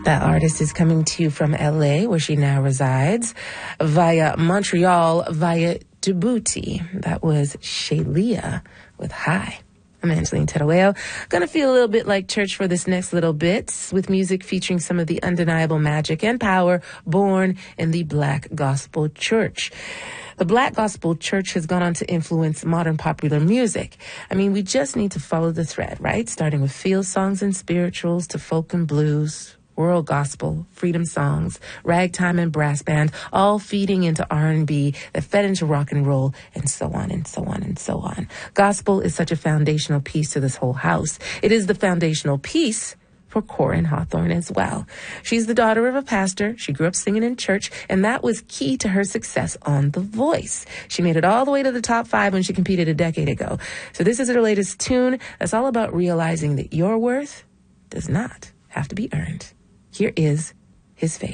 That artist is coming to you from LA, where she now resides, via Montreal, via Djibouti. That was Shalia with Hi. I'm Angeline Terueo. Gonna feel a little bit like church for this next little bit, with music featuring some of the undeniable magic and power born in the Black Gospel Church. The Black Gospel Church has gone on to influence modern popular music. I mean, we just need to follow the thread, right? Starting with field songs and spirituals to folk and blues, world gospel, freedom songs, ragtime and brass band, all feeding into R&B that fed into rock and roll, and so on and so on and so on. Gospel is such a foundational piece to this whole house. It is the foundational piece for Corinne Hawthorne as well. She's the daughter of a pastor. She grew up singing in church, and that was key to her success on The Voice. She made it all the way to the top 5 when she competed a decade ago. So this is her latest tune that's all about realizing that your worth does not have to be earned. Here is his favorite.